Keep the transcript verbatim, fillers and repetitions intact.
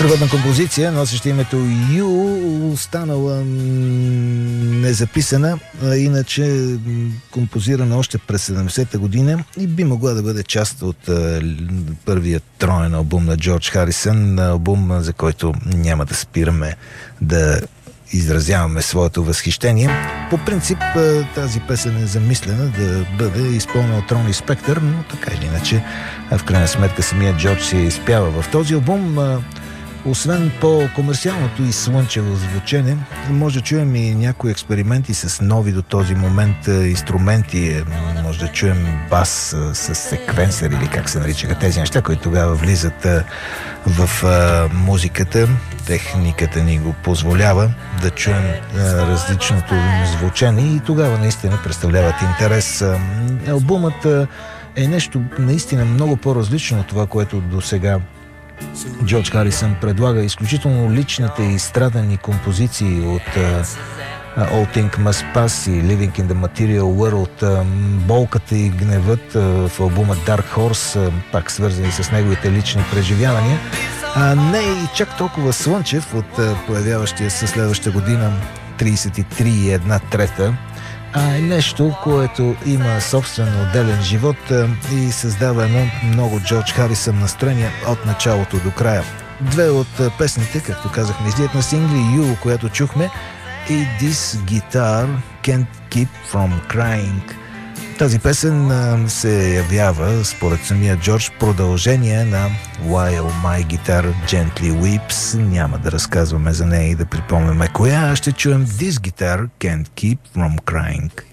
Страхотна композиция, носеща името Ю, останала незаписана, а иначе композирана още през седемдесета година и би могла да бъде част от а, първият троен албум на Джордж Харисън, албум, за който няма да спираме да изразяваме своето възхищение. По принцип тази песен е замислена да бъде изпълнена от Рони Спектър, но така или иначе в крайна сметка самият Джордж се изпява в този албум. Освен по-комерциалното и слънчево звучене, може да чуем и някои експерименти с нови до този момент инструменти. Може да чуем бас с секвенсър или как се наричаха тези неща, които тогава влизат в музиката. Техниката ни го позволява да чуем различното звучение и тогава наистина представляват интерес. Албумът е нещо наистина много по-различно от това, което до сега Джордж Харисън предлага. Изключително личните и страдани композиции от uh, All Things Must Pass и Living in the Material World, uh, болката и гневът uh, в албума Dark Horse, uh, пак свързани с неговите лични преживявания, а не и чак толкова слънчев от uh, появяващия се следваща година трийсет и три и една трета, а е нещо, което има собствен отделен живот и създава едно много Джордж Харисън настроение от началото до края. Две от песните, както казахме, излизат на сингли You, която чухме, и This Guitar Can't Keep From Crying. Тази песен се явява, според самия Джордж, продължение на While My Guitar Gently Weeps. Няма да разказваме за нея и да припомняме коя. Ще чуем This Guitar Can't Keep From Crying.